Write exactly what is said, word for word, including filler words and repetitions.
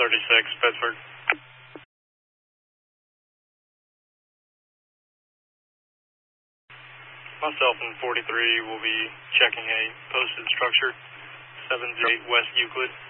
thirty-six, Pittsburgh. Myself and forty-three will be checking a posted structure, seven oh eight West Euclid.